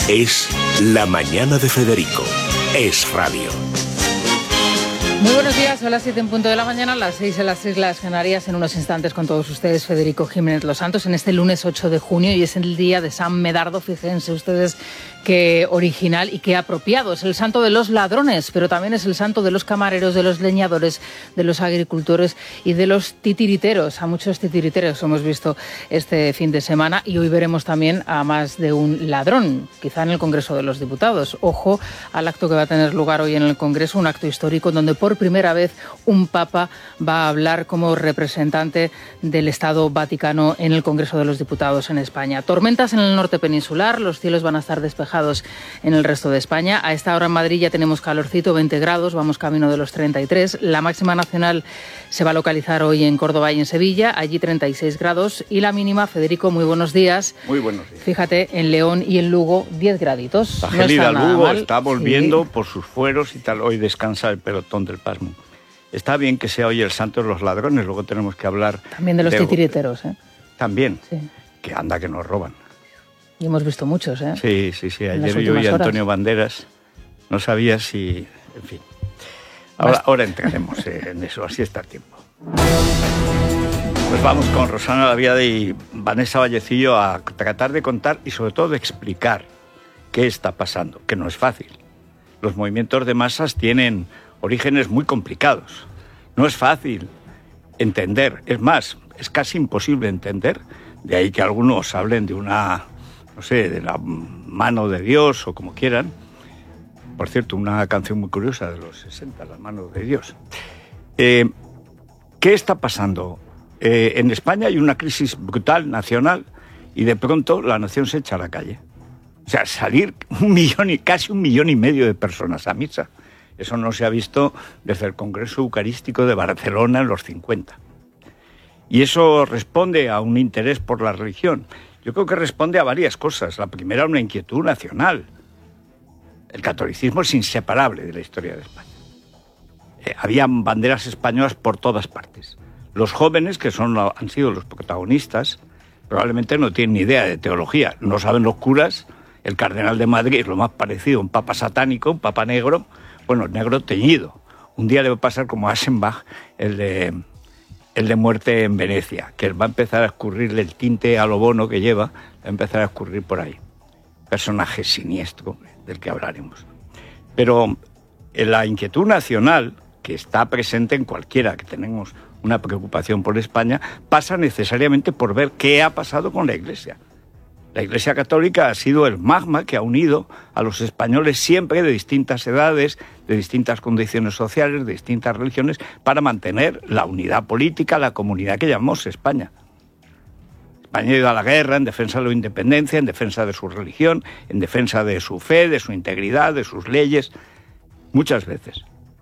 Es La Mañana de Federico. Es radio. Muy buenos días, son las 7 en punto de la mañana, las 6 en las Islas Canarias. En unos instantes con todos ustedes, Federico Jiménez Los Santos, en este lunes 8 de junio, y es el día de San Medardo. Fíjense ustedes qué original y qué apropiado. Es el santo de los ladrones, pero también es el santo de los camareros, de los leñadores, de los agricultores y de los titiriteros. A muchos titiriteros hemos visto este fin de semana, y hoy veremos también a más de un ladrón, quizá en el Congreso de los Diputados. Ojo al acto que va a tener lugar hoy en el Congreso, un acto histórico donde por primera vez un papa va a hablar como representante del Estado Vaticano en el Congreso de los Diputados en España. Tormentas en el norte peninsular, los cielos van a estar despejados en el resto de España. A esta hora en Madrid ya tenemos calorcito, 20 grados, vamos camino de los 33. La máxima nacional se va a localizar hoy en Córdoba y en Sevilla, allí 36 grados. Y la mínima, Federico, muy buenos días. Muy buenos días. Fíjate, en León y en Lugo, 10 graditos. La gélida Lugo mal. está volviendo por sus fueros y tal. Hoy descansa el pelotón del pasmo. Está bien que sea hoy el santo de los ladrones, luego tenemos que hablar... También de los titiriteros, ¿eh? También, sí. Que anda que nos roban. Y hemos visto muchos, ¿eh? Sí. Ayer yo oí a Antonio Banderas, no sabía si... En fin. Ahora entraremos en eso, así está el tiempo. Pues vamos con Rosana Laviade y Vanessa Vallecillo a tratar de contar y sobre todo de explicar qué está pasando, que no es fácil. Los movimientos de masas tienen orígenes muy complicados. No es fácil entender, es más, es casi imposible entender, de ahí que algunos hablen de una, no sé, de la mano de Dios o como quieran. Por cierto, una canción muy curiosa de los 60, La mano de Dios. ¿Qué está pasando? En España hay una crisis brutal nacional y de pronto la nación se echa a la calle. O sea, salir casi 1,5 millones de personas a misa. Eso no se ha visto desde el Congreso Eucarístico de Barcelona en los 50. Y eso responde a un interés por la religión. Yo creo que responde a varias cosas. La primera, una inquietud nacional. El catolicismo es inseparable de la historia de España. Habían banderas españolas por todas partes. Los jóvenes, que han sido los protagonistas, probablemente no tienen ni idea de teología. No saben los curas. El cardenal de Madrid es lo más parecido a un papa satánico, un papa negro. Bueno, negro teñido. Un día le va a pasar como a Aschenbach, el de Muerte en Venecia, que va a empezar a escurrirle el tinte a lo bono que lleva, va a empezar a escurrir por ahí. Personaje siniestro del que hablaremos. Pero la inquietud nacional, que está presente en cualquiera que tenemos una preocupación por España, pasa necesariamente por ver qué ha pasado con la Iglesia. La Iglesia Católica ha sido el magma que ha unido a los españoles siempre de distintas edades, de distintas condiciones sociales, de distintas religiones, para mantener la unidad política, la comunidad que llamamos España. España ha ido a la guerra en defensa de la independencia, en defensa de su religión, en defensa de su fe, de su integridad, de sus leyes, muchas veces.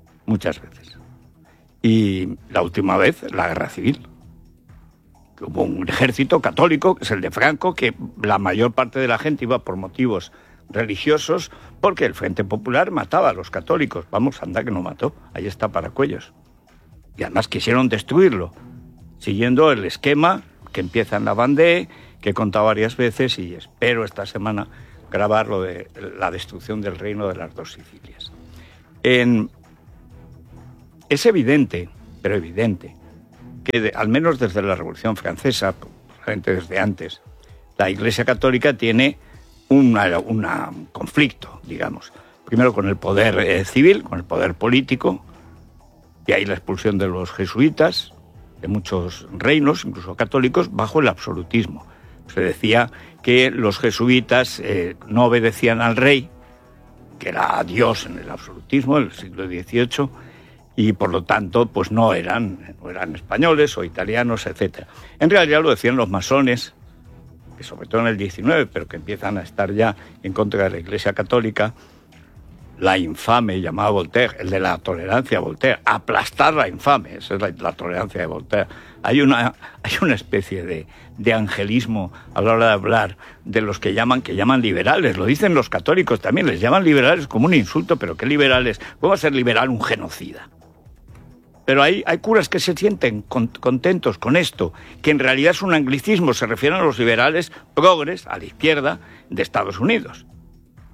Y la última vez, la guerra civil. Hubo un ejército católico, que es el de Franco, que la mayor parte de la gente iba por motivos religiosos, porque el Frente Popular mataba a los católicos. Vamos, anda que no mató, ahí está Paracuellos. Y además quisieron destruirlo, siguiendo el esquema que empieza en la Vendée, que he contado varias veces, y espero esta semana grabar lo de la destrucción del reino de las dos Sicilias. Es evidente, pero evidente, que al menos desde la Revolución Francesa, probablemente desde antes, la Iglesia Católica tiene un conflicto, digamos. Primero con el poder civil, con el poder político, y ahí la expulsión de los jesuitas, de muchos reinos, incluso católicos, bajo el absolutismo. Se decía que los jesuitas no obedecían al rey, que era Dios en el absolutismo, en el siglo XVIII, y por lo tanto pues no eran españoles o italianos, etc. En realidad lo decían los masones, que sobre todo en el XIX, pero que empiezan a estar ya en contra de la Iglesia Católica, la infame llamada Voltaire, el de la tolerancia Voltaire, aplastar la infame, esa es la tolerancia de Voltaire. Hay una especie de angelismo a la hora de hablar de los que llaman liberales, lo dicen los católicos también, les llaman liberales como un insulto, pero ¿qué liberales? ¿Cómo va a ser liberal un genocida? Pero hay curas que se sienten contentos con esto, que en realidad es un anglicismo, se refieren a los liberales progres, a la izquierda de Estados Unidos.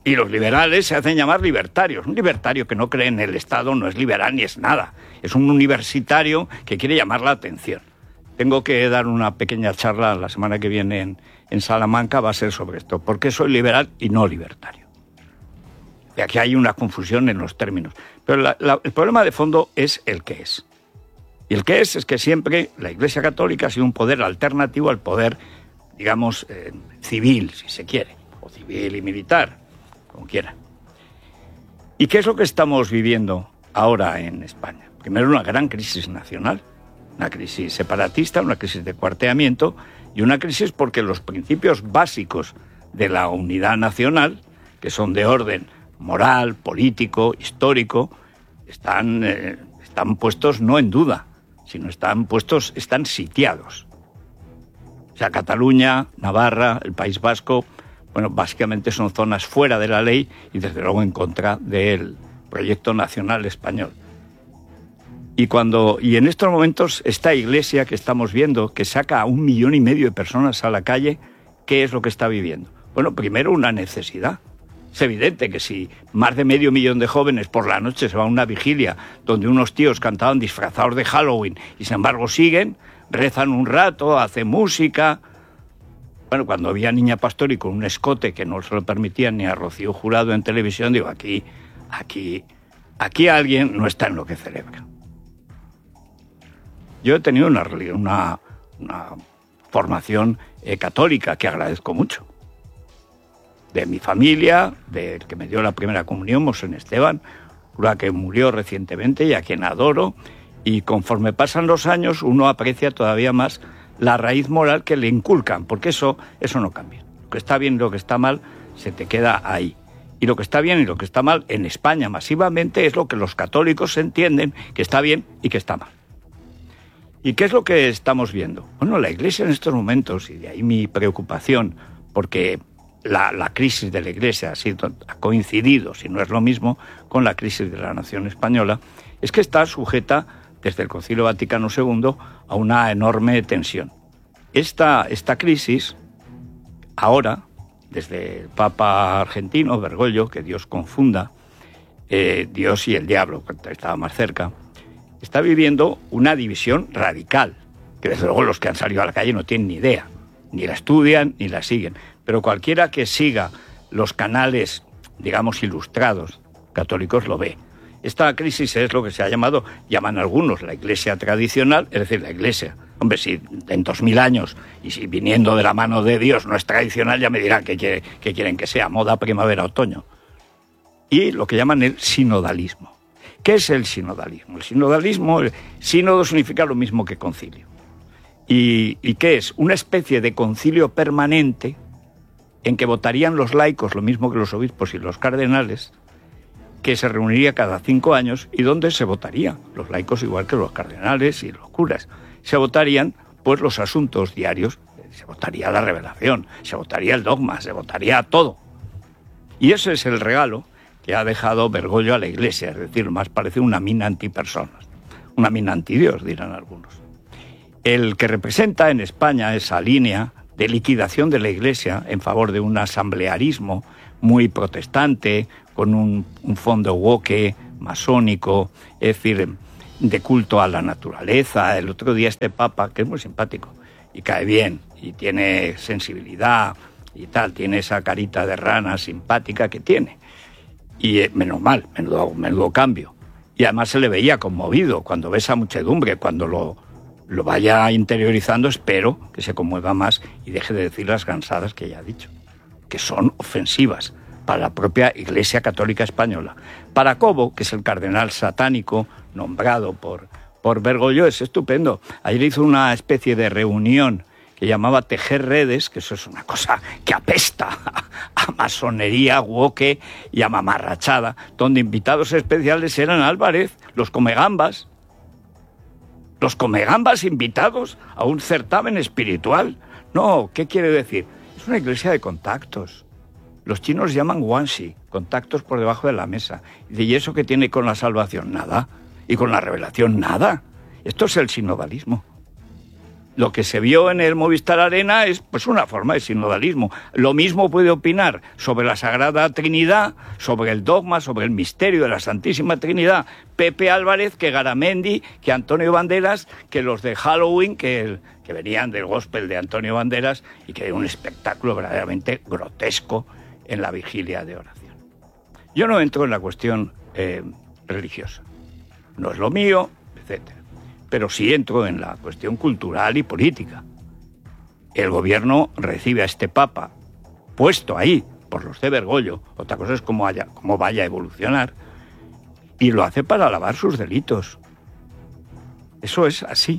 Y los liberales se hacen llamar libertarios. Un libertario que no cree en el Estado no es liberal ni es nada. Es un universitario que quiere llamar la atención. Tengo que dar una pequeña charla la semana que viene en Salamanca, va a ser sobre esto. ¿Por qué soy liberal y no libertario? Y aquí hay una confusión en los términos. Pero el problema de fondo es el que es. Y el que es que siempre la Iglesia Católica ha sido un poder alternativo al poder, digamos, civil, si se quiere, o civil y militar, como quiera. ¿Y qué es lo que estamos viviendo ahora en España? Primero, una gran crisis nacional, una crisis separatista, una crisis de cuarteamiento y una crisis porque los principios básicos de la unidad nacional, que son de orden moral, político, histórico, están puestos no en duda, sino están sitiados. O sea, Cataluña, Navarra, el País Vasco, bueno, básicamente son zonas fuera de la ley y desde luego en contra del proyecto nacional español. Y en estos momentos esta iglesia que estamos viendo, que saca a 1,5 millones de personas a la calle, ¿qué es lo que está viviendo? Bueno, primero una necesidad. Es evidente que si más de 500,000 de jóvenes por la noche se van a una vigilia donde unos tíos cantaban disfrazados de Halloween y sin embargo siguen, rezan un rato, hacen música. Bueno, cuando había Niña Pastori con un escote que no se lo permitían ni a Rocío Jurado en televisión, digo, aquí alguien no está en lo que celebra. Yo he tenido una formación católica que agradezco mucho. De mi familia, del que me dio la primera comunión, Mosén Esteban, cura que murió recientemente y a quien adoro, y conforme pasan los años uno aprecia todavía más la raíz moral que le inculcan, porque eso no cambia. Lo que está bien y lo que está mal se te queda ahí. Y lo que está bien y lo que está mal en España masivamente es lo que los católicos entienden que está bien y que está mal. ¿Y qué es lo que estamos viendo? Bueno, la Iglesia en estos momentos, y de ahí mi preocupación, porque la crisis de la Iglesia ha coincidido, si no es lo mismo, con la crisis de la nación española, es que está sujeta, desde el Concilio Vaticano II, a una enorme tensión. Esta crisis, ahora, desde el Papa argentino, Bergoglio, que Dios confunda, Dios y el diablo, cuando estaba más cerca, está viviendo una división radical, que desde luego los que han salido a la calle no tienen ni idea, ni la estudian ni la siguen. Pero cualquiera que siga los canales, digamos, ilustrados católicos lo ve. Esta crisis es lo que se ha llaman algunos, la Iglesia tradicional, es decir, la Iglesia. Hombre, si en 2000 años, y si viniendo de la mano de Dios no es tradicional, ya me dirán que quieren que sea, moda primavera-otoño. Y lo que llaman el sinodalismo. ¿Qué es el sinodalismo? El sínodo significa lo mismo que concilio. ¿Y qué es? Una especie de concilio permanente en que votarían los laicos, lo mismo que los obispos y los cardenales, que se reuniría cada 5 años y donde se votaría, los laicos igual que los cardenales y los curas. Se votarían pues los asuntos diarios, se votaría la revelación, se votaría el dogma, se votaría todo. Y ese es el regalo que ha dejado Bergoglio a la Iglesia, es decir, más parece una mina antipersonas, una mina antidios, dirán algunos. El que representa en España esa línea de liquidación de la Iglesia en favor de un asamblearismo muy protestante, con un fondo woke, masónico, es decir, de culto a la naturaleza. El otro día este Papa, que es muy simpático y cae bien y tiene sensibilidad y tal, tiene esa carita de rana simpática que tiene. Y menos mal, menudo cambio. Y además se le veía conmovido cuando ve esa muchedumbre, cuando lo vaya interiorizando, espero que se conmueva más y deje de decir las gansadas que ya ha dicho, que son ofensivas para la propia Iglesia Católica Española. Para Cobo, que es el cardenal satánico nombrado por Bergoglio, es estupendo. Ayer hizo una especie de reunión que llamaba Tejer Redes, que eso es una cosa que apesta a masonería, woke y a mamarrachada, donde invitados especiales eran Álvarez, los comegambas invitados a un certamen espiritual. No, ¿qué quiere decir? Es una iglesia de contactos. Los chinos llaman guanxi, contactos por debajo de la mesa. ¿Y eso qué tiene con la salvación? Nada. Y con la revelación, nada. Esto es el sinodalismo. lo que se vio en el Movistar Arena es pues una forma de sinodalismo. Lo mismo puede opinar sobre la Sagrada Trinidad, sobre el dogma, sobre el misterio de la Santísima Trinidad, Pepe Álvarez, que Garamendi, que Antonio Banderas, que los de Halloween, que venían del gospel de Antonio Banderas, y que era un espectáculo verdaderamente grotesco en la vigilia de oración. Yo no entro en la cuestión religiosa. No es lo mío, etcétera. Pero sí entro en la cuestión cultural y política. El gobierno recibe a este papa puesto ahí por los de Bergoglio, otra cosa es cómo vaya a evolucionar, y lo hace para lavar sus delitos. Eso es así.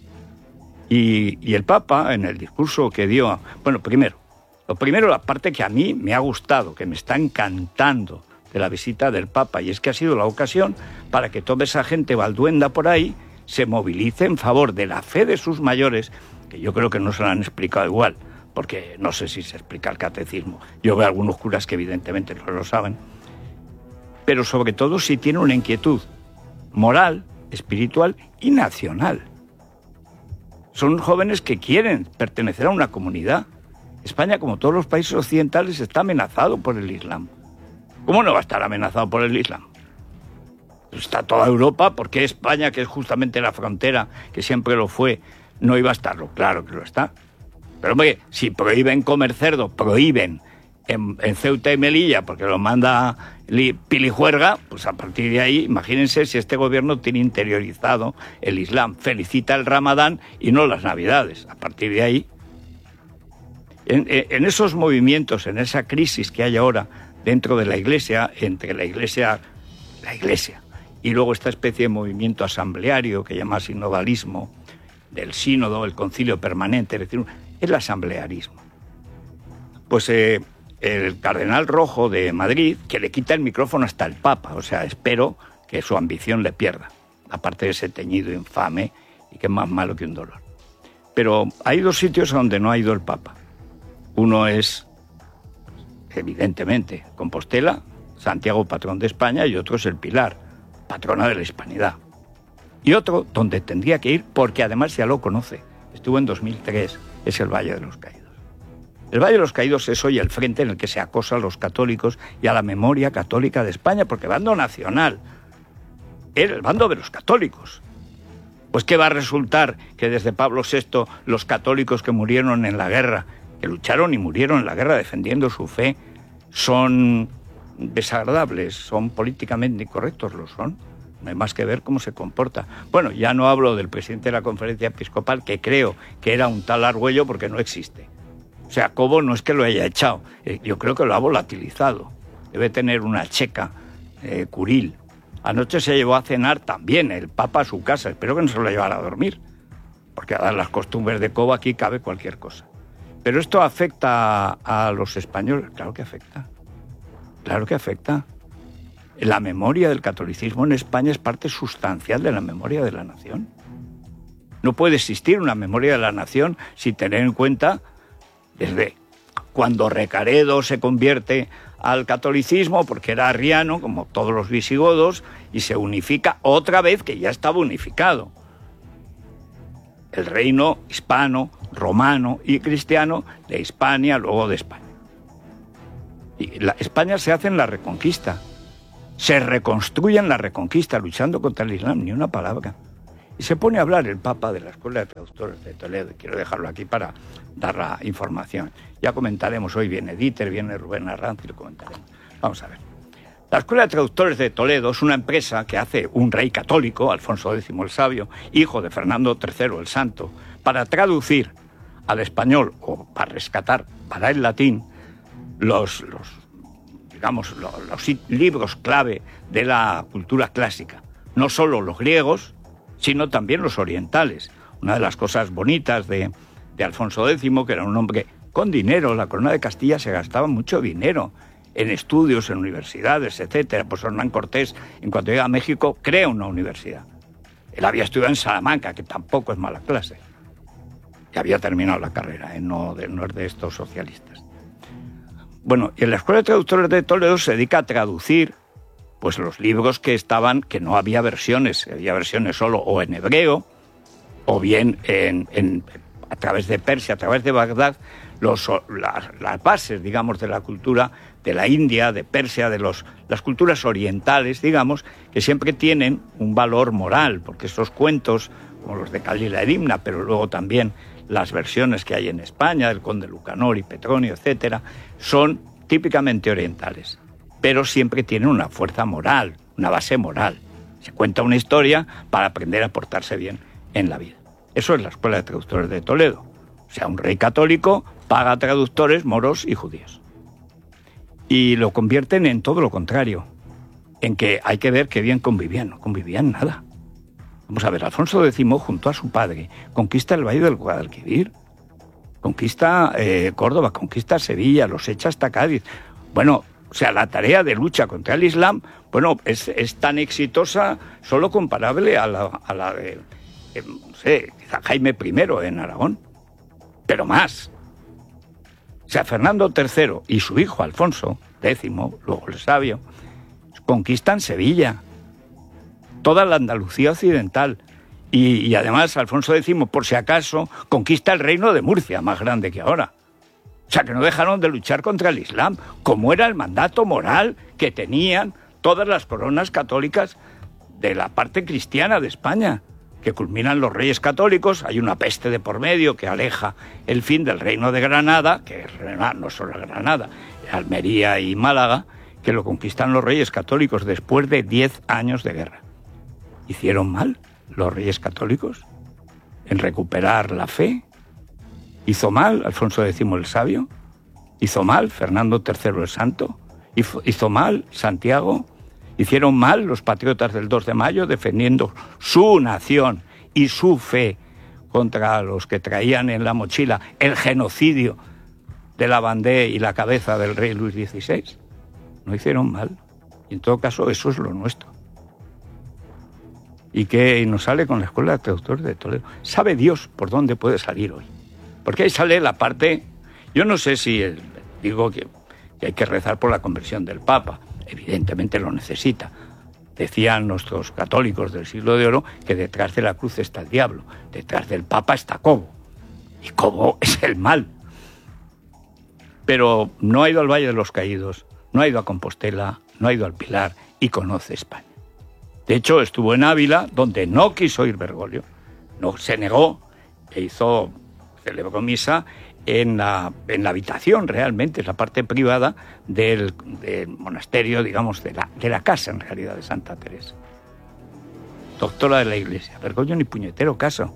Y el papa, en el discurso que dio... Bueno, lo primero, la parte que a mí me ha gustado, que me está encantando de la visita del papa, y es que ha sido la ocasión para que toda esa gente balduenda por ahí se movilice en favor de la fe de sus mayores, que yo creo que no se lo han explicado igual, porque no sé si se explica el catecismo. Yo veo algunos curas que evidentemente no lo saben, pero sobre todo si tiene una inquietud moral, espiritual y nacional. Son jóvenes que quieren pertenecer a una comunidad. España, como todos los países occidentales, está amenazado por el Islam. ¿Cómo no va a estar amenazado por el Islam? Está toda Europa, ¿por qué España, que es justamente la frontera, que siempre lo fue, no iba a estarlo? Claro que lo está. Pero hombre, si prohíben comer cerdo, prohíben en Ceuta y Melilla, porque lo manda Pilijuerga, pues a partir de ahí, imagínense si este gobierno tiene interiorizado el Islam, felicita el Ramadán y no las Navidades. A partir de ahí, en esos movimientos, en esa crisis que hay ahora dentro de la Iglesia, entre la Iglesia y luego esta especie de movimiento asambleario que llama sinodalismo, del sínodo, el concilio permanente, es decir, el asamblearismo. Pues el cardenal Rojo de Madrid, que le quita el micrófono hasta el Papa, o sea, espero que su ambición le pierda, aparte de ese teñido infame y que es más malo que un dolor. Pero hay dos sitios a donde no ha ido el Papa. Uno es, evidentemente, Compostela, Santiago, patrón de España, y otro es el Pilar, patrona de la hispanidad. Y otro, donde tendría que ir, porque además ya lo conoce, estuvo en 2003, es el Valle de los Caídos. El Valle de los Caídos es hoy el frente en el que se acosa a los católicos y a la memoria católica de España, porque bando nacional era el bando de los católicos. Pues ¿qué va a resultar? Que desde Pablo VI los católicos que murieron en la guerra, que lucharon y murieron en la guerra defendiendo su fe, son desagradables, son políticamente incorrectos, lo son. No hay más que ver cómo se comporta. Bueno, ya no hablo del presidente de la Conferencia Episcopal, que creo que era un tal Argüello porque no existe. O sea, Cobo no es que lo haya echado, yo creo que lo ha volatilizado. Debe tener una checa curil. Anoche se llevó a cenar también el Papa a su casa, espero que no se lo llevara a dormir, porque a dar las costumbres de Cobo aquí cabe cualquier cosa. Pero esto afecta a los españoles, claro que afecta. Claro que afecta. La memoria del catolicismo en España es parte sustancial de la memoria de la nación. No puede existir una memoria de la nación sin tener en cuenta desde cuando Recaredo se convierte al catolicismo, porque era arriano, como todos los visigodos, y se unifica otra vez, que ya estaba unificado. El reino hispano, romano y cristiano de Hispania, luego de España. Y España se hace en la Reconquista. Se reconstruye en la Reconquista, luchando contra el Islam, ni una palabra. Y se pone a hablar el Papa de la Escuela de Traductores de Toledo. Quiero dejarlo aquí para dar la información. Ya comentaremos, hoy viene Dieter, viene Rubén Arranz y lo comentaremos. Vamos a ver. La Escuela de Traductores de Toledo es una empresa que hace un rey católico, Alfonso X el Sabio, hijo de Fernando III el Santo, para traducir al español, o para rescatar para el latín, los libros clave de la cultura clásica. No solo los griegos, sino también los orientales. Una de las cosas bonitas de Alfonso X, que era un hombre con dinero, la corona de Castilla se gastaba mucho dinero en estudios, en universidades, etcétera. Pues Hernán Cortés, en cuanto llega a México, crea una universidad. Él había estudiado en Salamanca, que tampoco es mala clase. Y había terminado la carrera, no es de estos socialistas. Bueno, y en la Escuela de Traductores de Toledo se dedica a traducir pues los libros que no había versiones, había versiones solo o en hebreo o bien a través de Persia, a través de Bagdad, las bases, digamos, de la cultura de la India, de Persia, de las culturas orientales, digamos, que siempre tienen un valor moral, porque estos cuentos, como los de Khalil el-Dimna, pero luego también las versiones que hay en España, del Conde Lucanor y Petronio, etcétera, son típicamente orientales, pero siempre tienen una fuerza moral, una base moral. Se cuenta una historia para aprender a portarse bien en la vida. Eso es la Escuela de Traductores de Toledo. O sea, un rey católico paga traductores moros y judíos. Y lo convierten en todo lo contrario, en que hay que ver qué bien convivían. No convivían nada. Vamos a ver, Alfonso X, junto a su padre, conquista el Valle del Guadalquivir, conquista Córdoba, conquista Sevilla, los echa hasta Cádiz. Bueno, o sea, la tarea de lucha contra el Islam, bueno, es tan exitosa, solo comparable a la de, no sé, Jaime I en Aragón, pero más. O sea, Fernando III y su hijo Alfonso X, luego el sabio, conquistan Sevilla, toda la Andalucía occidental, y además Alfonso X, por si acaso, conquista el reino de Murcia, más grande que ahora. O sea, que no dejaron de luchar contra el Islam, como era el mandato moral que tenían todas las coronas católicas de la parte cristiana de España, que culminan los reyes católicos. Hay una peste de por medio que aleja el fin del reino de Granada, que no solo Granada, Almería y Málaga, que lo conquistan los reyes católicos después de 10 años de guerra. ¿Hicieron mal los reyes católicos en recuperar la fe? ¿Hizo mal Alfonso X el Sabio? ¿Hizo mal Fernando III el Santo? ¿Hizo mal Santiago? ¿Hicieron mal los patriotas del 2 de mayo defendiendo su nación y su fe contra los que traían en la mochila el genocidio de la Vendée y la cabeza del rey Luis XVI? No hicieron mal. Y en todo caso, eso es lo nuestro. Y que nos sale con la Escuela de Traductores de Toledo. Sabe Dios por dónde puede salir hoy. Porque ahí sale la parte... Yo no sé si digo que hay que rezar por la conversión del Papa. Evidentemente lo necesita. Decían nuestros católicos del Siglo de Oro que detrás de la cruz está el diablo. Detrás del Papa está Cobo. Y Cobo es el mal. Pero no ha ido al Valle de los Caídos, no ha ido a Compostela, no ha ido al Pilar y conoce España. De hecho, estuvo en Ávila, donde no quiso ir Bergoglio. No, se negó e celebró misa en la habitación, realmente, es la parte privada del monasterio, digamos, de la casa, en realidad, de Santa Teresa. Doctora de la Iglesia. Bergoglio ni puñetero caso.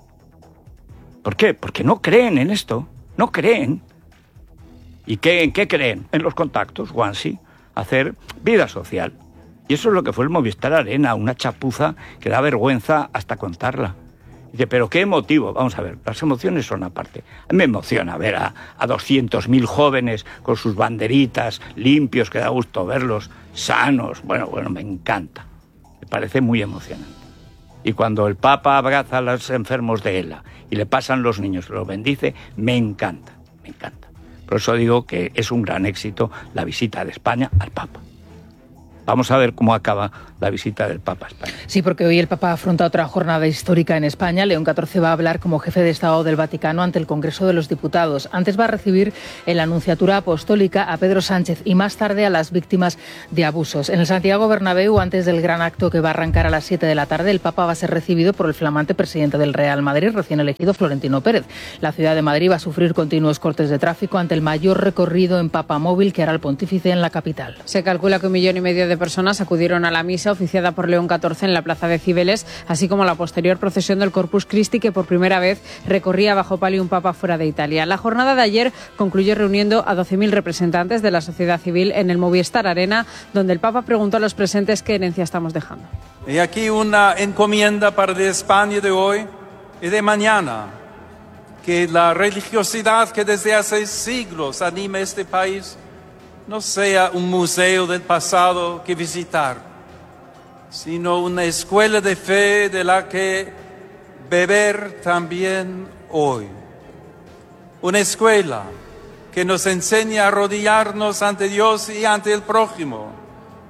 ¿Por qué? Porque no creen en esto. No creen. ¿Y en qué creen? En los contactos, Guansi, hacer vida social. Y eso es lo que fue el Movistar Arena, una chapuza que da vergüenza hasta contarla. Dice, ¿pero qué emotivo? Vamos a ver, las emociones son aparte. A mí me emociona ver a 200.000 jóvenes con sus banderitas limpios, que da gusto verlos sanos. Bueno, me encanta. Me parece muy emocionante. Y cuando el Papa abraza a los enfermos de ELA y le pasan los niños, los bendice, me encanta, me encanta. Por eso digo que es un gran éxito la visita de España al Papa. Vamos a ver cómo acaba la visita del Papa a España. Sí, porque hoy el Papa afronta otra jornada histórica en España. León XIV va a hablar como jefe de Estado del Vaticano ante el Congreso de los Diputados. Antes va a recibir en la Anunciatura Apostólica a Pedro Sánchez y más tarde a las víctimas de abusos. En el Santiago Bernabéu, antes del gran acto que va a arrancar a las 7 de la tarde, el Papa va a ser recibido por el flamante presidente del Real Madrid, recién elegido, Florentino Pérez. La ciudad de Madrid va a sufrir continuos cortes de tráfico ante el mayor recorrido en papamóvil que hará el pontífice en la capital. Se calcula que 1,5 millones de personas acudieron a la misa oficiada por León XIV en la plaza de Cibeles, así como la posterior procesión del Corpus Christi, que por primera vez recorría bajo palio un papa fuera de Italia. La jornada de ayer concluyó reuniendo a 12.000 representantes de la sociedad civil en el Movistar Arena, donde el Papa preguntó a los presentes qué herencia estamos dejando. Y aquí una encomienda para de España de hoy y de mañana, que la religiosidad que desde hace siglos anima este país no sea un museo del pasado que visitar, sino una escuela de fe de la que beber también hoy. Una escuela que nos enseña a arrodillarnos ante Dios y ante el prójimo,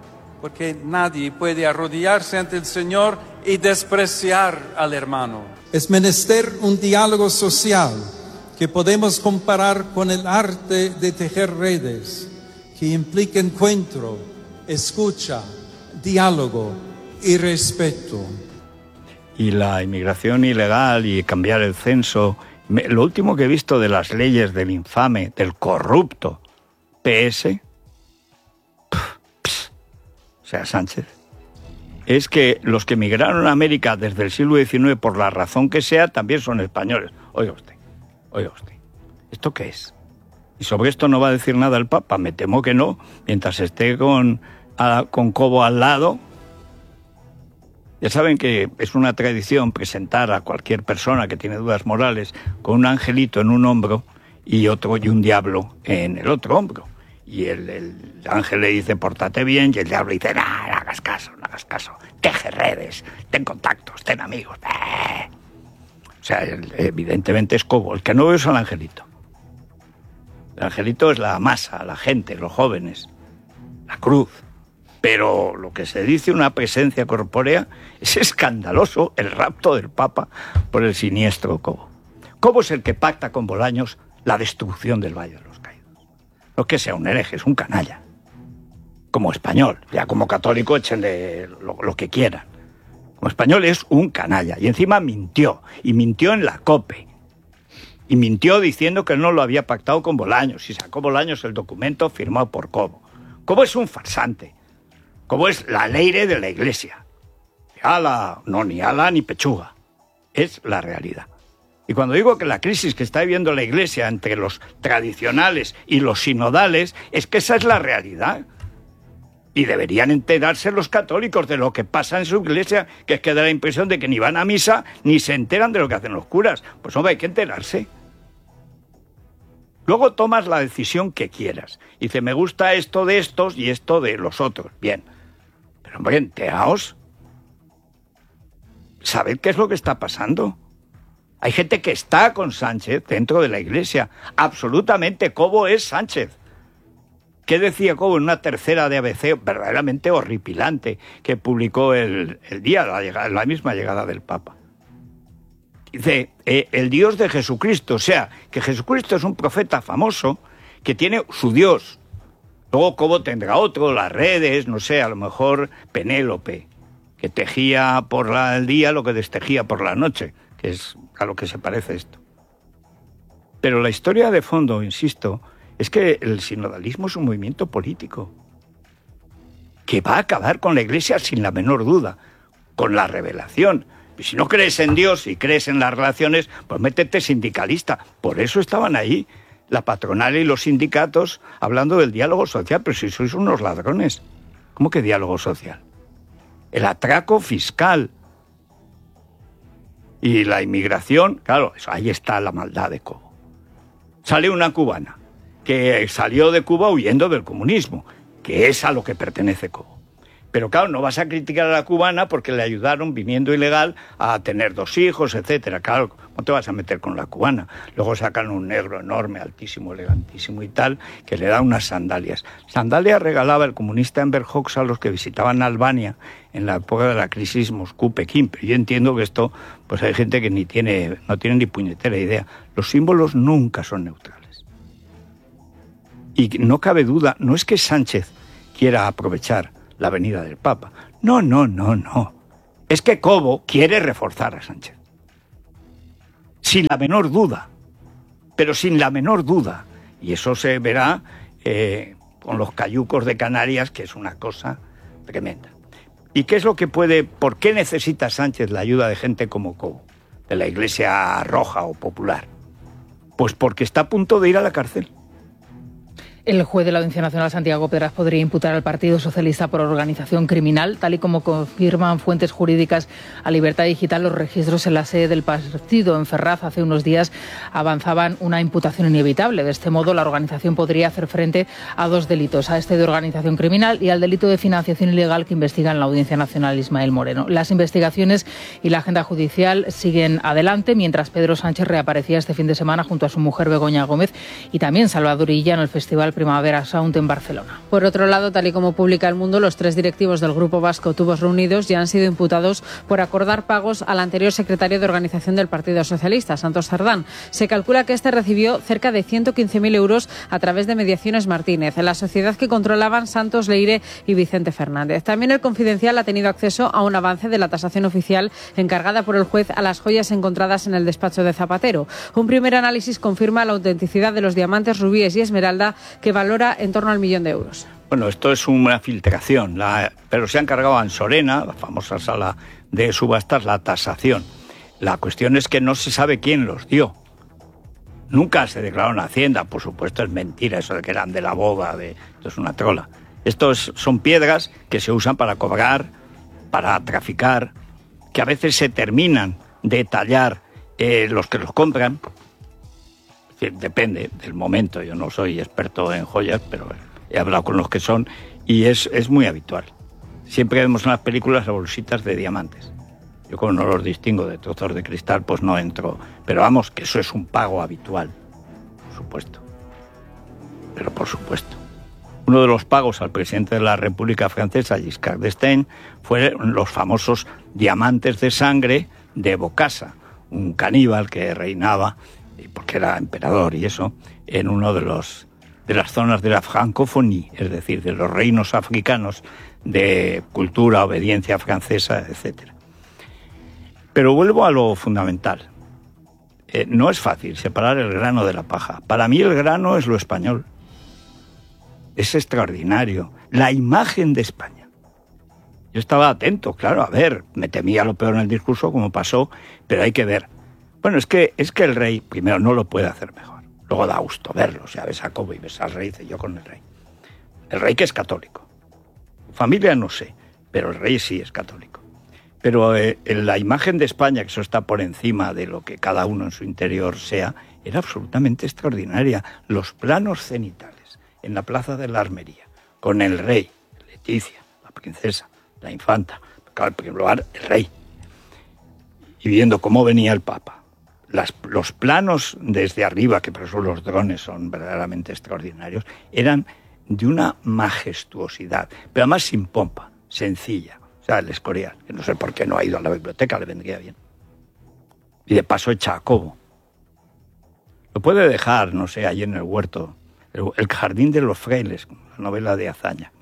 porque nadie puede arrodillarse ante el Señor y despreciar al hermano. Es menester un diálogo social que podemos comparar con el arte de tejer redes, que implica encuentro, escucha, diálogo y respeto. Y la inmigración ilegal y cambiar el censo, lo último que he visto de las leyes del infame, del corrupto PS, o sea, Sánchez, es que los que emigraron a América desde el siglo XIX, por la razón que sea, también son españoles. Oiga usted, ¿esto qué es? Y sobre esto no va a decir nada el Papa, me temo que no, mientras esté con Cobo al lado. Ya saben que es una tradición presentar a cualquier persona que tiene dudas morales con un angelito en un hombro y un diablo en el otro hombro. Y el ángel le dice, pórtate bien, y el diablo dice, no hagas caso, teje redes, ten contactos, ten amigos. O sea, evidentemente es Cobo. El que no veo es al angelito. El angelito es la masa, la gente, los jóvenes, la cruz. Pero lo que se dice una presencia corpórea es escandaloso, el rapto del Papa por el siniestro Cobo. Cobo es el que pacta con Bolaños la destrucción del Valle de los Caídos. No es que sea un hereje, es un canalla. Como español, ya como católico échenle lo que quieran. Como español es un canalla. Y encima mintió, y mintió en la COPE. Y mintió diciendo que no lo había pactado con Bolaños. Y sacó Bolaños el documento firmado por Cobo. Cobo es un farsante. Cobo es la leire de la Iglesia. Ni ala ni pechuga. Es la realidad. Y cuando digo que la crisis que está viviendo la Iglesia entre los tradicionales y los sinodales, es que esa es la realidad. Y deberían enterarse los católicos de lo que pasa en su Iglesia, que es que da la impresión de que ni van a misa ni se enteran de lo que hacen los curas. Pues hombre, hay que enterarse. Luego tomas la decisión que quieras. Dice, me gusta esto de estos y esto de los otros. Bien. Pero hombre, enteraos. ¿Sabed qué es lo que está pasando? Hay gente que está con Sánchez dentro de la Iglesia. Absolutamente, Cobo es Sánchez. ¿Qué decía Cobo en una tercera de ABC verdaderamente horripilante que publicó el día de la misma llegada del Papa? Dice, el Dios de Jesucristo, o sea, que Jesucristo es un profeta famoso que tiene su Dios. Luego Cobo tendrá otro, las redes, no sé, a lo mejor Penélope, que tejía por el día lo que destejía por la noche, que es a lo que se parece esto. Pero la historia de fondo, insisto, es que el sinodalismo es un movimiento político que va a acabar con la Iglesia sin la menor duda, con la revelación. Y si no crees en Dios y crees en las relaciones, pues métete sindicalista. Por eso estaban ahí la patronal y los sindicatos hablando del diálogo social. Pero si sois unos ladrones, ¿cómo que diálogo social? El atraco fiscal y la inmigración, claro, ahí está la maldad de Cobo. Sale una cubana que salió de Cuba huyendo del comunismo, que es a lo que pertenece Cobo. Pero claro, no vas a criticar a la cubana porque le ayudaron, viniendo ilegal, a tener 2 hijos, etcétera. Claro, no te vas a meter con la cubana. Luego sacan un negro enorme, altísimo, elegantísimo y tal, que le da unas sandalias. Sandalias regalaba el comunista Enver Hoxha a los que visitaban Albania en la época de la crisis Moscú-Pekín. Pero yo entiendo que esto, pues hay gente que no tiene ni puñetera idea. Los símbolos nunca son neutrales. Y no cabe duda, no es que Sánchez quiera aprovechar la venida del Papa. No. Es que Cobo quiere reforzar a Sánchez. Sin la menor duda. Pero sin la menor duda. Y eso se verá con los cayucos de Canarias, que es una cosa tremenda. ¿Y qué es lo que por qué necesita Sánchez la ayuda de gente como Cobo, de la Iglesia Roja o Popular? Pues porque está a punto de ir a la cárcel. El juez de la Audiencia Nacional, Santiago Pedraz, podría imputar al Partido Socialista por organización criminal, tal y como confirman fuentes jurídicas a Libertad Digital. Los registros en la sede del partido en Ferraz hace unos días avanzaban una imputación inevitable. De este modo, la organización podría hacer frente a 2 delitos, a este de organización criminal y al delito de financiación ilegal que investiga en la Audiencia Nacional Ismael Moreno. Las investigaciones y la agenda judicial siguen adelante, mientras Pedro Sánchez reaparecía este fin de semana junto a su mujer Begoña Gómez y también Salvador Illa en el Festival Festival Primavera Sound en Barcelona. Por otro lado, tal y como publica El Mundo, los 3 directivos del grupo vasco Tubos Reunidos ya han sido imputados por acordar pagos al anterior secretario de organización del Partido Socialista, Santos Cerdán. Se calcula que este recibió cerca de 115.000 euros a través de Mediaciones Martínez, en la sociedad que controlaban Santos Leire y Vicente Fernández. También El Confidencial ha tenido acceso a un avance de la tasación oficial encargada por el juez a las joyas encontradas en el despacho de Zapatero. Un primer análisis confirma la autenticidad de los diamantes, rubíes y esmeralda, que valora en torno al 1.000.000 de euros. Bueno, esto es una filtración, pero se ha encargado a Ansorena, la famosa sala de subastas, la tasación. La cuestión es que no se sabe quién los dio. Nunca se declaró en Hacienda, por supuesto es mentira eso de que eran de la boda, esto es una trola. Son piedras que se usan para cobrar, para traficar, que a veces se terminan de tallar los que los compran. Es decir, depende del momento, yo no soy experto en joyas, pero he hablado con los que son y es muy habitual. Siempre vemos en las películas las bolsitas de diamantes. Yo como no los distingo de trozos de cristal, pues no entro. Pero vamos, que eso es un pago habitual, por supuesto. Pero por supuesto. Uno de los pagos al presidente de la República Francesa, Giscard d'Estaing, fueron los famosos diamantes de sangre de Bokassa, un caníbal que reinaba, porque era emperador y eso, en uno de las zonas de la francofonía, es decir, de los reinos africanos de cultura, obediencia francesa, etc. Pero vuelvo a lo fundamental. No es fácil separar el grano de la paja. Para mí el grano es lo español. Es extraordinario. La imagen de España. Yo estaba atento, claro, a ver, me temía lo peor en el discurso, como pasó, pero hay que ver. Bueno, es que el rey, primero, no lo puede hacer mejor. Luego da gusto verlo, o sea, ves a Cobo y ves al rey, dice yo con el rey. El rey que es católico. Familia no sé, pero el rey sí es católico. Pero la imagen de España, que eso está por encima de lo que cada uno en su interior sea, era absolutamente extraordinaria. Los planos cenitales en la Plaza de la Armería, con el rey, Leticia, la princesa, la infanta, claro, en primer lugar, el rey, y viendo cómo venía el Papa. Los planos desde arriba, que por eso los drones son verdaderamente extraordinarios, eran de una majestuosidad, pero además sin pompa, sencilla. O sea, el Escorial, que no sé por qué no ha ido a la biblioteca, le vendría bien. Y de paso echa a Cobo. Lo puede dejar, no sé, allí en el huerto, el Jardín de los Frailes, la novela de Azaña.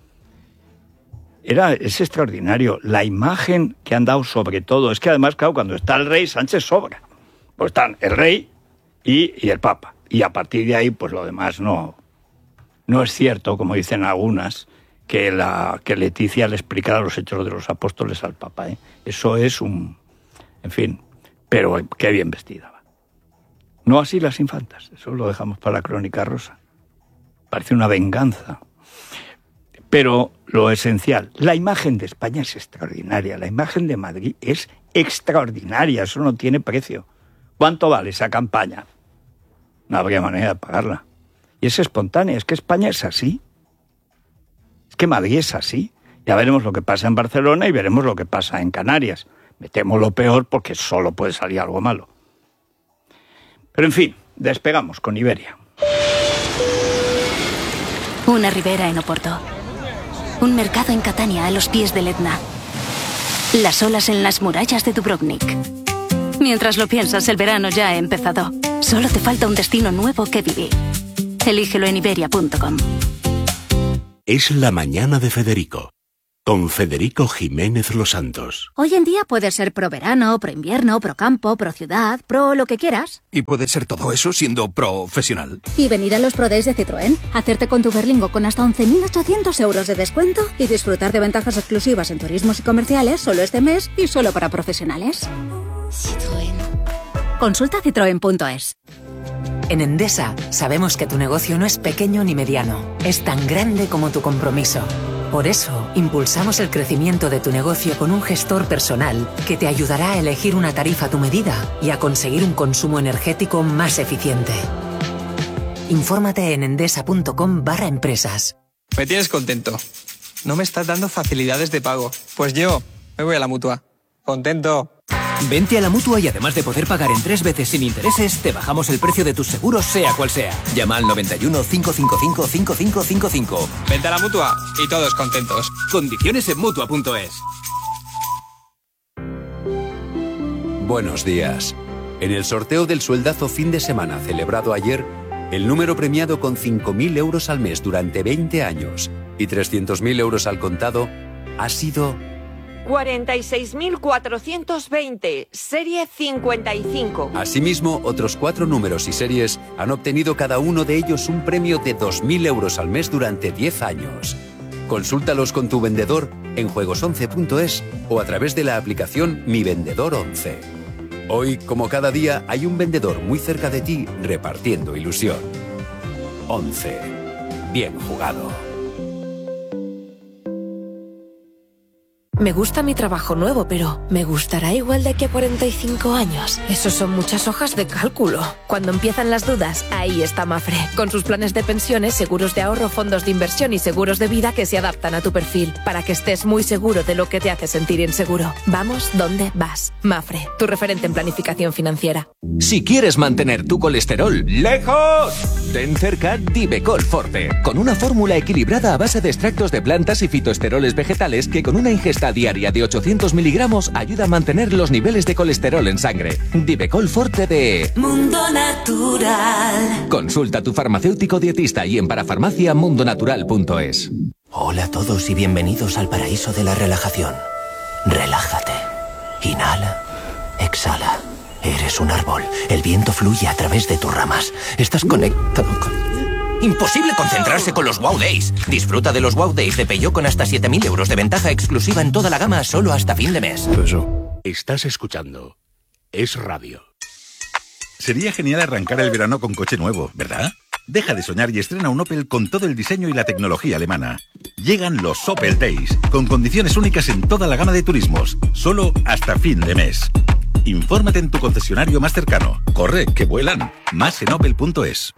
Es extraordinario. La imagen que han dado sobre todo, es que además, claro, cuando está el rey, Sánchez sobra. Pues están el rey y el Papa. Y a partir de ahí, pues lo demás no es cierto, como dicen algunas, que Leticia le explicara los hechos de los apóstoles al Papa. Eso es en fin, pero qué bien vestida va. No así las infantas, eso lo dejamos para la Crónica Rosa. Parece una venganza. Pero lo esencial, la imagen de España es extraordinaria, la imagen de Madrid es extraordinaria, eso no tiene precio. ¿Cuánto vale esa campaña? No habría manera de pagarla. Y es espontánea, es que España es así. Es que Madrid es así. Ya veremos lo que pasa en Barcelona y veremos lo que pasa en Canarias. Me temo lo peor porque solo puede salir algo malo. Pero en fin, despegamos con Iberia. Una ribera en Oporto. Un mercado en Catania a los pies del Etna. Las olas en las murallas de Dubrovnik. Mientras lo piensas, el verano ya ha empezado. Solo te falta un destino nuevo que vivir. Elígelo en Iberia.com. Es la mañana de Federico, con Federico Jiménez Los Santos. Hoy en día puedes ser pro verano, pro invierno, pro campo, pro ciudad, pro lo que quieras. Y puedes ser todo eso siendo profesional. Y venir a los Pro Days de Citroën, hacerte con tu Berlingo con hasta 11.800 euros de descuento y disfrutar de ventajas exclusivas en turismos y comerciales solo este mes y solo para profesionales. Citroën. Consulta citroen.es. En Endesa sabemos que tu negocio no es pequeño ni mediano, es tan grande como tu compromiso. Por eso, impulsamos el crecimiento de tu negocio con un gestor personal que te ayudará a elegir una tarifa a tu medida y a conseguir un consumo energético más eficiente. Infórmate en endesa.com/empresas. Me tienes contento. No me estás dando facilidades de pago. Pues yo me voy a la Mutua. Contento. Vente a la Mutua y además de poder pagar en 3 veces sin intereses, te bajamos el precio de tus seguros sea cual sea. Llama al 91 555 5555. Vente a la Mutua y todos contentos. Condiciones en Mutua.es. Buenos días. En el sorteo del sueldazo fin de semana celebrado ayer, el número premiado con 5.000 euros al mes durante 20 años y 300.000 euros al contado ha sido 46.420, serie 55. Asimismo, otros 4 números y series han obtenido cada uno de ellos un premio de 2.000 euros al mes durante 10 años. Consúltalos con tu vendedor en juegos11.es o a través de la aplicación Mi Vendedor 11. Hoy, como cada día, hay un vendedor muy cerca de ti repartiendo ilusión. 11. Bien jugado. Me gusta mi trabajo nuevo, pero ¿me gustará igual de aquí a 45 años? Esos son muchas hojas de cálculo. Cuando empiezan las dudas, ahí está Mafre. Con sus planes de pensiones, seguros de ahorro, fondos de inversión y seguros de vida que se adaptan a tu perfil, para que estés muy seguro de lo que te hace sentir inseguro. Vamos donde vas. Mafre, tu referente en planificación financiera. Si quieres mantener tu colesterol lejos, ten cerca Divecol Forte, con una fórmula equilibrada a base de extractos de plantas y fitoesteroles vegetales que con una ingesta diaria de 800 miligramos ayuda a mantener los niveles de colesterol en sangre. Divecol Forte de Mundo Natural. Consulta a tu farmacéutico dietista y en parafarmaciamundonatural.es. Hola a todos y bienvenidos al paraíso de la relajación. Relájate. Inhala. Exhala. Eres un árbol. El viento fluye a través de tus ramas. Estás conectado con... Imposible concentrarse con los Wow Days. Disfruta de los Wow Days de Peugeot con hasta 7.000 euros de ventaja exclusiva en toda la gama solo hasta fin de mes. Estás escuchando Es Radio. Sería genial arrancar el verano con coche nuevo, ¿verdad? Deja de soñar y estrena un Opel con todo el diseño y la tecnología alemana. Llegan los Opel Days, con condiciones únicas en toda la gama de turismos, solo hasta fin de mes. Infórmate en tu concesionario más cercano. Corre, que vuelan. Más en opel.es.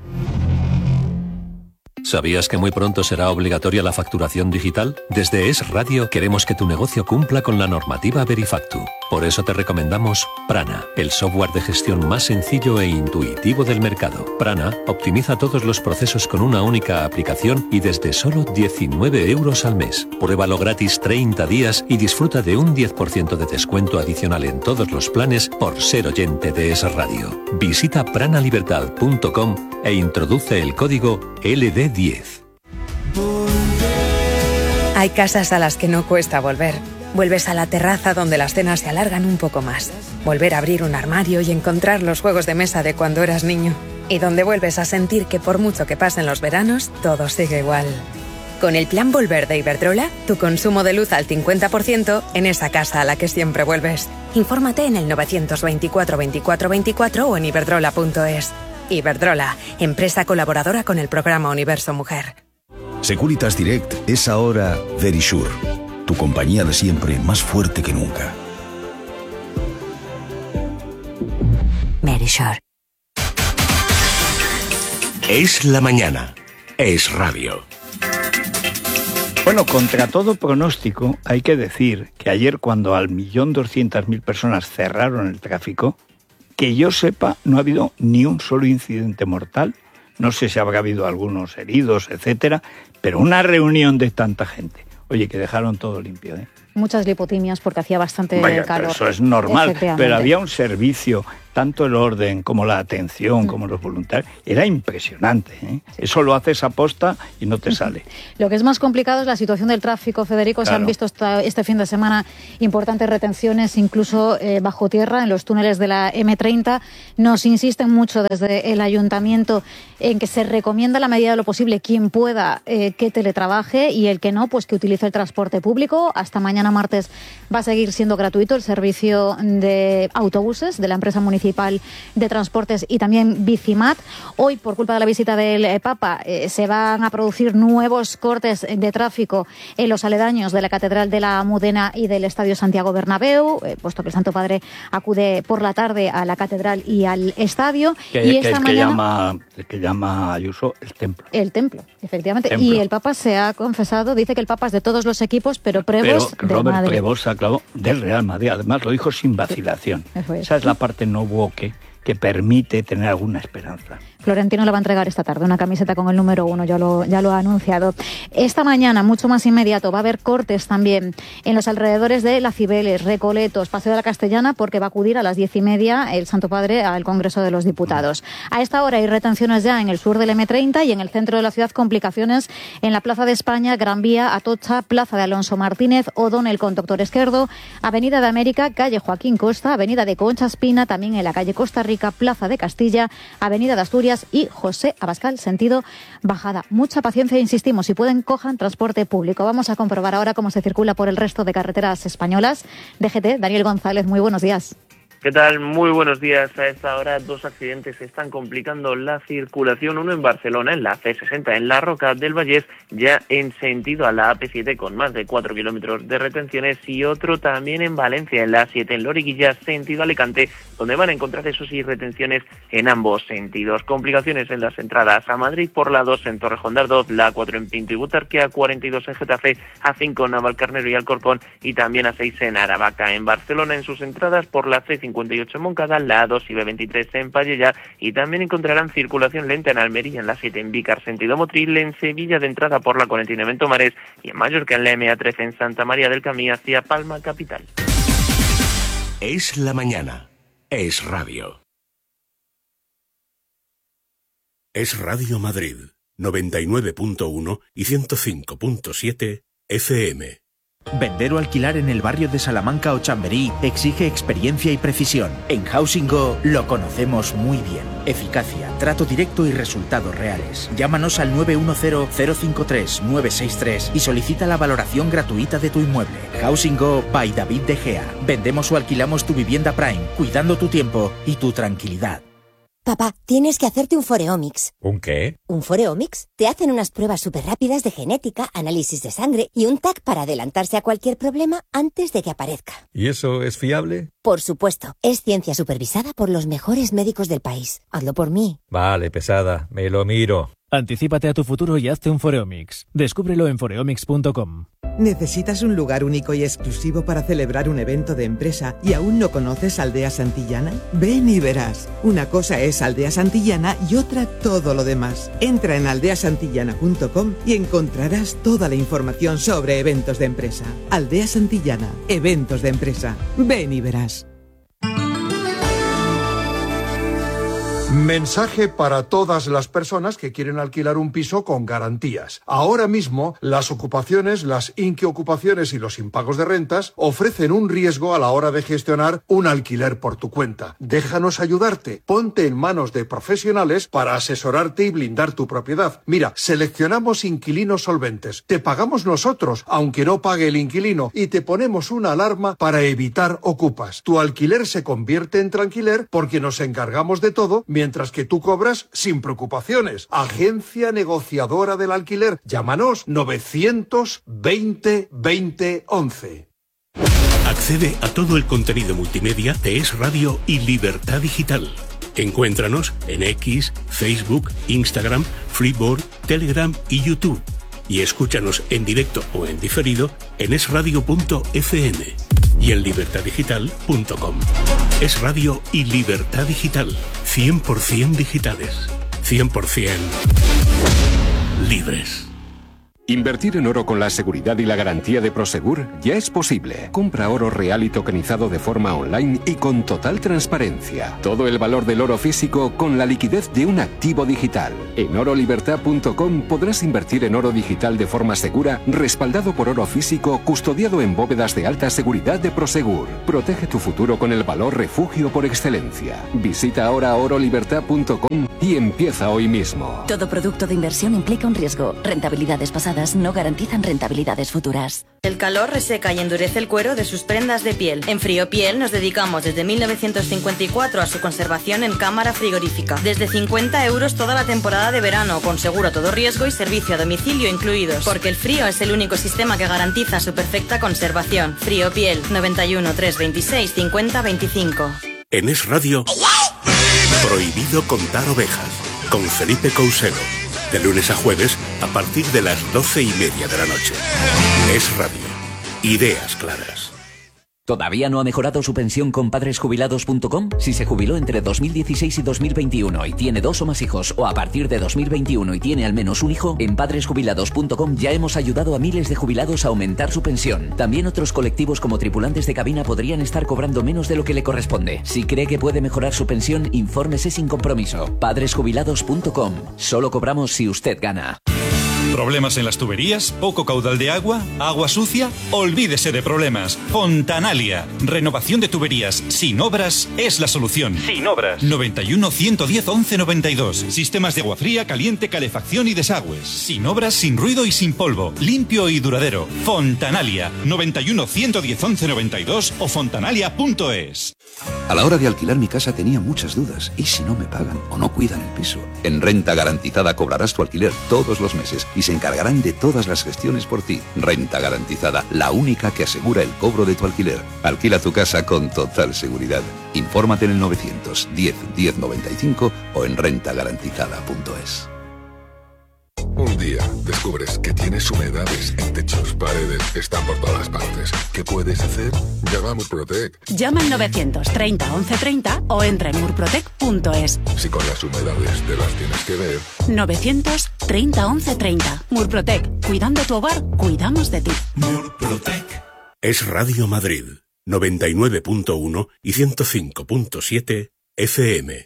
¿Sabías que muy pronto será obligatoria la facturación digital? Desde Es Radio queremos que tu negocio cumpla con la normativa Verifactu. Por eso te recomendamos Prana, el software de gestión más sencillo e intuitivo del mercado. Prana optimiza todos los procesos con una única aplicación y desde solo 19 euros al mes. Pruébalo gratis 30 días y disfruta de un 10% de descuento adicional en todos los planes por ser oyente de Es Radio. Visita pranalibertad.com e introduce el código LD10. Hay casas a las que no cuesta volver. Vuelves a la terraza donde las cenas se alargan un poco más. Volver a abrir un armario y encontrar los juegos de mesa de cuando eras niño. Y donde vuelves a sentir que por mucho que pasen los veranos, todo sigue igual. Con el plan Volver de Iberdrola, tu consumo de luz al 50% en esa casa a la que siempre vuelves. Infórmate en el 924 24 24 o en iberdrola.es. Iberdrola, empresa colaboradora con el programa Universo Mujer. Securitas Direct es ahora Verisure, tu compañía de siempre más fuerte que nunca. Verisure. Es la mañana. Es Radio. Bueno, contra todo pronóstico, hay que decir que ayer cuando al 1.200.000 personas cerraron el tráfico, que yo sepa, no ha habido ni un solo incidente mortal. No sé si habrá habido algunos heridos, etcétera, pero una reunión de tanta gente. Oye, que dejaron todo limpio, ¿eh? Muchas lipotimias porque hacía bastante calor. Pero eso es normal, pero había un servicio, tanto el orden como la atención, como los voluntarios, era impresionante, ¿eh? Sí. Eso lo haces a posta y no te sale. Lo que es más complicado es la situación del tráfico, Federico. Claro. Se han visto este fin de semana importantes retenciones, incluso bajo tierra, en los túneles de la M30. Nos insisten mucho desde el ayuntamiento en que se recomienda la medida de lo posible quien pueda que teletrabaje y el que no, pues que utilice el transporte público. Hasta mañana martes va a seguir siendo gratuito el servicio de autobuses de la empresa municipal Municipal de Transportes y también Bicimat. Hoy, por culpa de la visita del Papa, se van a producir nuevos cortes de tráfico en los aledaños de la Catedral de la Almudena y del Estadio Santiago Bernabéu, puesto que el Santo Padre acude por la tarde a la Catedral y al Estadio. Que llama Ayuso el templo. El templo, efectivamente. Y el Papa se ha confesado, dice que el Papa es de todos los equipos, pero Prevost de Robert Madrid. Prevost aclaró del Real Madrid. Además, lo dijo sin vacilación. Esa es la parte no woke que permite tener alguna esperanza. Florentino le va a entregar esta tarde una camiseta con el número 1, ya lo ha anunciado. Esta mañana, mucho más inmediato, va a haber cortes también en los alrededores de La Cibeles, Recoletos, Paseo de la Castellana, porque va a acudir a las 10:30 el Santo Padre al Congreso de los Diputados. A esta hora hay retenciones ya en el sur del M30 y en el centro de la ciudad, complicaciones en la Plaza de España, Gran Vía, Atocha, Plaza de Alonso Martínez, O'Donnell con Doctor Esquerdo, Avenida de América, Calle Joaquín Costa, Avenida de Concha Espina, también en la calle Costa Rica, Plaza de Castilla, Avenida de Asturias y José Abascal, sentido bajada. Mucha paciencia, insistimos, si pueden, cojan transporte público. Vamos a comprobar ahora cómo se circula por el resto de carreteras españolas. DGT, Daniel González, muy buenos días. ¿Qué tal? Muy buenos días. A esta hora 2 accidentes están complicando la circulación. Uno en Barcelona, en la C60, en la Roca del Vallès, ya en sentido a la AP7 con más de 4 kilómetros de retenciones, y otro también en Valencia, en la A7, en Loriguilla, sentido Alicante, donde van a encontrar eso sí retenciones en ambos sentidos. Complicaciones en las entradas a Madrid por la 2 en Torrejón de Ardoz, la A4 en Pinto y Butarque, A42 en Getafe, A5 en Navalcarnero y Alcorcón y también A6 en Aravaca. En Barcelona, en sus entradas por la C58 en Moncada, la A2 y B23 en Pallejà, y también encontrarán circulación lenta en Almería, en la 7 en Vícar, sentido Motril, en Sevilla de entrada por la 49 en Tomares y en Mallorca en la MA13 en Santa María del Camí hacia Palma capital. Es la mañana. Es radio. Es Radio Madrid, 99.1 y 105.7 FM. Vender o alquilar en el barrio de Salamanca o Chamberí exige experiencia y precisión. En Housing Go lo conocemos muy bien. Eficacia, trato directo y resultados reales. Llámanos al 910-053-963 y solicita la valoración gratuita de tu inmueble. Housing Go by David De Gea. Vendemos o alquilamos tu vivienda Prime, cuidando tu tiempo y tu tranquilidad. Papá, tienes que hacerte un Foreomics. ¿Un qué? ¿Un Foreomics? Te hacen unas pruebas súper rápidas de genética, análisis de sangre y un TAC para adelantarse a cualquier problema antes de que aparezca. ¿Y eso es fiable? Por supuesto. Es ciencia supervisada por los mejores médicos del país. Hazlo por mí. Vale, pesada. Me lo miro. Anticípate a tu futuro y hazte un Foreomics. Descúbrelo en foreomics.com. ¿Necesitas un lugar único y exclusivo para celebrar un evento de empresa y aún no conoces Aldea Santillana? Ven y verás. Una cosa es Aldea Santillana y otra todo lo demás. Entra en aldeasantillana.com y encontrarás toda la información sobre eventos de empresa. Aldea Santillana, eventos de empresa. Ven y verás. Mensaje para todas las personas que quieren alquilar un piso con garantías. Ahora mismo, las ocupaciones, las inquiocupaciones y los impagos de rentas ofrecen un riesgo a la hora de gestionar un alquiler por tu cuenta. Déjanos ayudarte. Ponte en manos de profesionales para asesorarte y blindar tu propiedad. Mira, seleccionamos inquilinos solventes. Te pagamos nosotros, aunque no pague el inquilino, y te ponemos una alarma para evitar ocupas. Tu alquiler se convierte en tranquiler porque nos encargamos de todo, mientras que tú cobras sin preocupaciones. Agencia negociadora del alquiler. Llámanos 920 20 11. Accede a todo el contenido multimedia de Es Radio y Libertad Digital. Encuéntranos en X, Facebook, Instagram, Freeboard, Telegram y YouTube. Y escúchanos en directo o en diferido en esradio.fm y en libertaddigital.com. Es Radio y Libertad Digital. 100% digitales. 100% libres. Invertir en oro con la seguridad y la garantía de Prosegur ya es posible. Compra oro real y tokenizado de forma online y con total transparencia. Todo el valor del oro físico con la liquidez de un activo digital. En orolibertad.com podrás invertir en oro digital de forma segura, respaldado por oro físico, custodiado en bóvedas de alta seguridad de Prosegur. Protege tu futuro con el valor refugio por excelencia. Visita ahora orolibertad.com y empieza hoy mismo. Todo producto de inversión implica un riesgo. Rentabilidades pasadas no garantizan rentabilidades futuras. El calor reseca y endurece el cuero de sus prendas de piel. En Friopiel nos dedicamos desde 1954 a su conservación en cámara frigorífica. Desde 50 € toda la temporada de verano, con seguro a todo riesgo y servicio a domicilio incluidos. Porque el frío es el único sistema que garantiza su perfecta conservación. Friopiel, 91 326 50 25. En Es Radio, prohibido contar ovejas, con Felipe Couselo. De lunes a jueves, a partir de las 12:30 de la noche. Es Radio. Ideas claras. ¿Todavía no ha mejorado su pensión con padresjubilados.com? Si se jubiló entre 2016 y 2021 y tiene 2 o más hijos, o a partir de 2021 y tiene al menos un hijo, en padresjubilados.com ya hemos ayudado a miles de jubilados a aumentar su pensión. También otros colectivos como tripulantes de cabina podrían estar cobrando menos de lo que le corresponde. Si cree que puede mejorar su pensión, infórmese sin compromiso. Padresjubilados.com. Solo cobramos si usted gana. ¿Problemas en las tuberías? ¿Poco caudal de agua? ¿Agua sucia? Olvídese de problemas. Fontanalia. Renovación de tuberías sin obras es la solución. Sin obras. 91 110 11 92. Sistemas de agua fría, caliente, calefacción y desagües. Sin obras, sin ruido y sin polvo. Limpio y duradero. Fontanalia. 91 110 11 92 o fontanalia.es. A la hora de alquilar mi casa tenía muchas dudas. ¿Y si no me pagan o no cuidan el piso? En Renta Garantizada cobrarás tu alquiler todos los meses y se encargarán de todas las gestiones por ti. Renta Garantizada, la única que asegura el cobro de tu alquiler. Alquila tu casa con total seguridad. Infórmate en el 910 1095 o en rentagarantizada.es. Un día descubres que tienes humedades en techos, paredes, están por todas partes. ¿Qué puedes hacer? Llama a Murprotec. Llama al 930 1130 o entra en murprotec.es. Si con las humedades te las tienes que ver. 930 1130. Murprotec. Cuidando tu hogar, cuidamos de ti. Murprotec. Es Radio Madrid, 99.1 y 105.7 FM.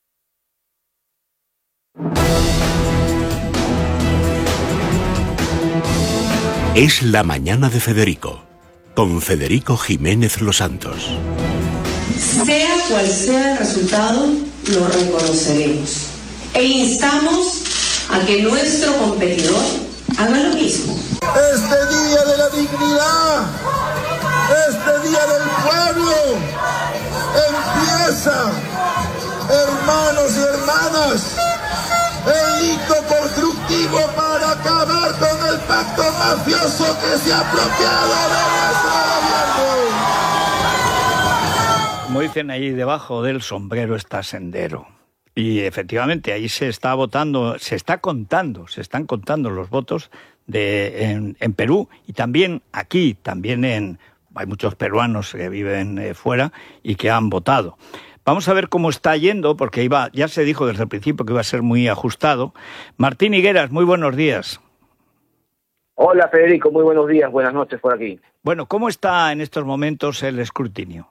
Es la mañana de Federico, con Federico Jiménez Los Santos. Sea cual sea el resultado, lo reconoceremos. E instamos a que nuestro competidor haga lo mismo. Este día de la dignidad, este día del pueblo, empieza, hermanos y hermanas, el hito constructivo para acabar con el pacto mafioso que se ha apropiado de nuestro gobierno. Como dicen ahí, debajo del sombrero está Sendero. Y efectivamente ahí se está votando, se están contando los votos en Perú y también aquí, hay muchos peruanos que viven fuera y que han votado. Vamos a ver cómo está yendo, porque ya se dijo desde el principio que iba a ser muy ajustado. Martín Higueras, muy buenos días. Hola Federico, muy buenos días, buenas noches por aquí. Bueno, ¿cómo está en estos momentos el escrutinio?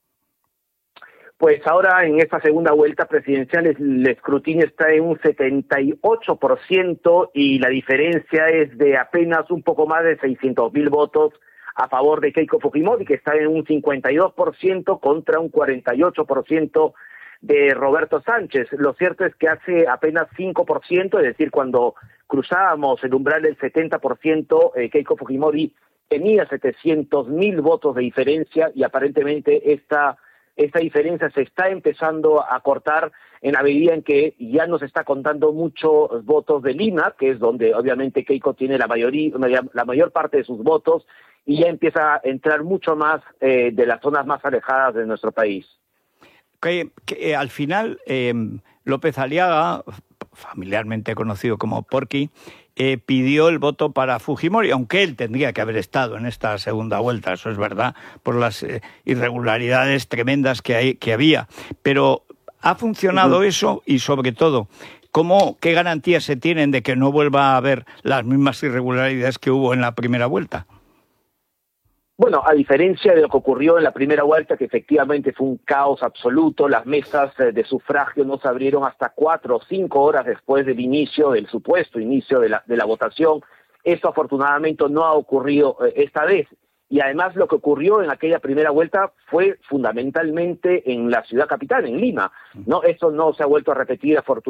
Pues ahora en esta segunda vuelta presidencial el escrutinio está en un 78% y la diferencia es de apenas un poco más de 600.000 votos a favor de Keiko Fujimori, que está en un 52% contra un 48% de Roberto Sánchez. Lo cierto es que hace apenas 5%, es decir, cuando cruzábamos el umbral del 70%, Keiko Fujimori tenía 700.000 votos de diferencia y aparentemente esta diferencia se está empezando a cortar en la medida en que ya no se está contando muchos votos de Lima, que es donde obviamente Keiko tiene la mayor parte de sus votos, y ya empieza a entrar mucho más de las zonas más alejadas de nuestro país. Que al final López Aliaga, familiarmente conocido como Porky, pidió el voto para Fujimori, aunque él tendría que haber estado en esta segunda vuelta, eso es verdad, por las irregularidades tremendas que había. Pero ¿ha funcionado eso? Y sobre todo, ¿qué garantías se tienen de que no vuelva a haber las mismas irregularidades que hubo en la primera vuelta? Bueno, a diferencia de lo que ocurrió en la primera vuelta, que efectivamente fue un caos absoluto, las mesas de sufragio no se abrieron hasta 4 o 5 horas después del supuesto inicio de la votación. Eso afortunadamente no ha ocurrido esta vez. Y además lo que ocurrió en aquella primera vuelta fue fundamentalmente en la ciudad capital, en Lima, ¿no? Eso no se ha vuelto a repetir afortunadamente.